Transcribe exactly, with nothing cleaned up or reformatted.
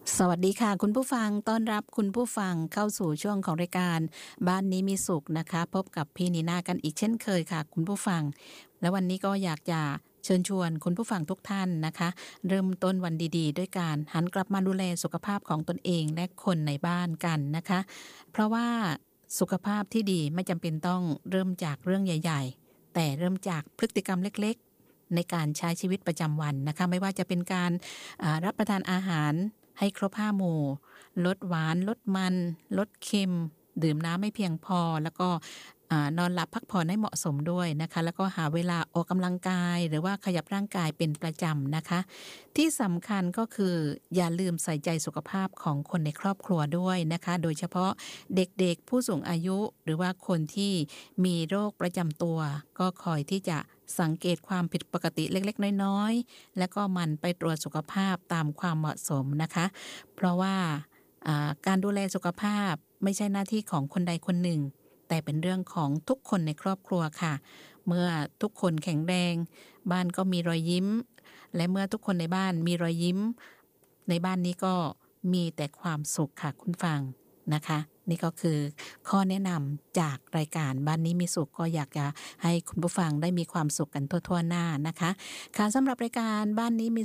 สวัสดีค่ะคุณผู้ฟังต้อนรับคุณผู้ฟังเข้าสู่ช่วงของรายการบ้านนี้มีสุขนะคะพบกับพี่นีน่ากันอีกเช่นเคยค่ะคุณผู้ฟังและวันนี้ก็อยากจะเชิญชวนคุณผู้ฟังทุกท่านนะคะเริ่มต้นวันดีๆด้วยการหันกลับมาดูแลสุขภาพของตนเองและคนในบ้านกันนะคะเพราะว่าสุขภาพที่ดีไม่จำเป็นต้องเริ่มจากเรื่องใหญ่ๆแต่เริ่มจากพฤติกรรมเล็กๆในการใช้ชีวิตประจำวันนะคะไม่ว่าจะเป็นการอ่ารับประทานอาหารให้ครบห้าหมู่ลดหวานลดมันลดเค็มดื่มน้ำไม่เพียงพอแล้วก็อ่านอนหลับพักผ่อนให้เหมาะสมด้วยนะคะแล้วก็หาเวลาออกกำลังกายหรือว่าขยับร่างกายเป็นประจำนะคะที่สำคัญก็คืออย่าลืมใส่ใจสุขภาพของคนในครอบครัวด้วยนะคะโดยเฉพาะเด็กๆผู้สูงอายุหรือว่าคนที่มีโรคประจำตัวก็คอยที่จะสังเกตความผิดปกติเล็กๆน้อยๆแล้วก็หมั่นไปตรวจสุขภาพตามความเหมาะสมนะคะเพราะว่าอ่าการดูแลสุขภาพไม่ใช่หน้าที่ของคนใดคนหนึ่งแต่เป็นเรื่องของทุกคนในครอบครัวค่ะเมื่อทุกคนแข็งแรงบ้านก็มีรอยยิ้มและเมื่อทุกคนในบ้านมีรอยยิ้มในบ้านนี้ก็มีแต่ความสุขค่ะคุณฟังนะคะนี่ก็คือข้อแนะนำจากรายการบ้านนี้มีสุขก็อยากจะให้คุณผู้ฟังได้มีความสุขกันทั่วๆหน้านะคะค่ะสำหรับรายการบ้านนี้มี